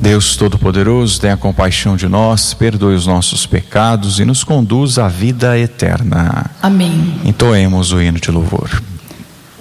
Deus Todo-Poderoso, tenha compaixão de nós, perdoe os nossos pecados e nos conduz à vida eterna. Amém. Entoemos o hino de louvor.